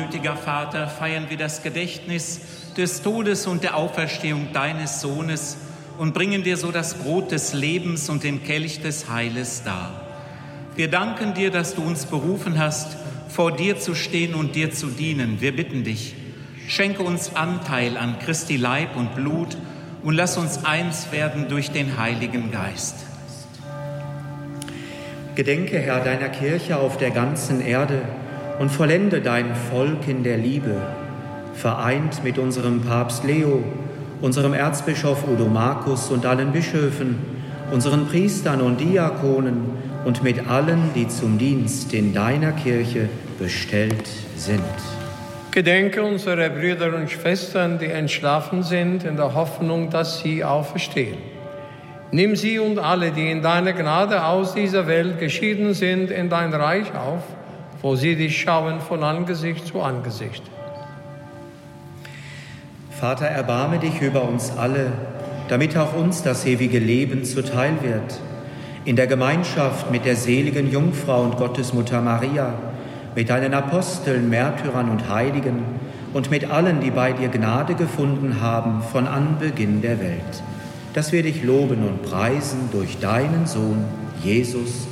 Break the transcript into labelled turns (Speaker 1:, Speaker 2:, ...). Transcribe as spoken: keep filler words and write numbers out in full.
Speaker 1: Barmütiger Vater, feiern wir das Gedächtnis des Todes und der Auferstehung deines Sohnes und bringen dir so das Brot des Lebens und den Kelch des Heiles dar. Wir danken dir, dass du uns berufen hast, vor dir zu stehen und dir zu dienen. Wir bitten dich, schenke uns Anteil an Christi Leib und Blut und lass uns eins werden durch den Heiligen Geist.
Speaker 2: Gedenke, Herr, deiner Kirche auf der ganzen Erde und vollende dein Volk in der Liebe, vereint mit unserem Papst Leo, unserem Erzbischof Udo Markus und allen Bischöfen, unseren Priestern und Diakonen und mit allen, die zum Dienst in deiner Kirche bestellt sind.
Speaker 3: Gedenke unserer Brüder und Schwestern, die entschlafen sind, in der Hoffnung, dass sie auferstehen. Nimm sie und alle, die in deiner Gnade aus dieser Welt geschieden sind, in dein Reich auf, wo sie dich schauen von Angesicht zu Angesicht.
Speaker 2: Vater, erbarme dich über uns alle, damit auch uns das ewige Leben zuteil wird. In der Gemeinschaft mit der seligen Jungfrau und Gottesmutter Maria, mit deinen Aposteln, Märtyrern und Heiligen und mit allen, die bei dir Gnade gefunden haben von Anbeginn der Welt, dass wir dich loben und preisen durch deinen Sohn, Jesus